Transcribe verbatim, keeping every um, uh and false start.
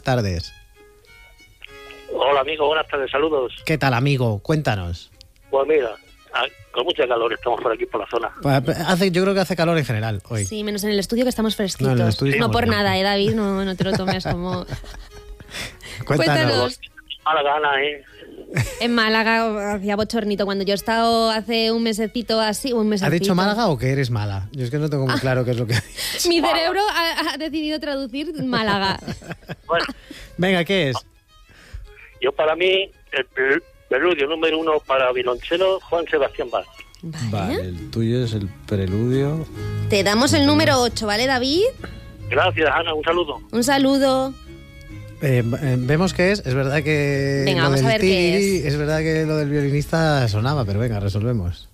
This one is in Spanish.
tardes. Hola, amigo, buenas tardes, saludos. ¿Qué tal, amigo? Cuéntanos. Pues mira, con mucha calor estamos por aquí, por la zona. Hace, yo creo que hace calor en general hoy. Sí, menos en el estudio que estamos fresquitos. No, en No, el estudio estamos por bien. nada, ¿eh, David? No, no te lo tomes como... Cuéntanos. Cuéntanos. Mala gana, ¿eh? En Málaga hacía bochornito. Cuando yo he estado hace un mesecito así, un mesecito... ¿Has dicho Málaga o que eres mala? Yo es que no tengo muy claro qué es lo que... Mi cerebro ha, ha decidido traducir Málaga. Bueno, Venga, ¿qué es? yo para mí, el pre- preludio número uno para violonchelo, Juan Sebastián Bach. Vale. Vale, el tuyo es el preludio. Te damos el número ocho, ¿vale, David? Gracias, Ana, un saludo. Un saludo. Eh, eh, vemos qué es. Es verdad que Venga, lo vamos del a ver qué tiri, es verdad que lo del violinista sonaba, pero venga, resolvemos.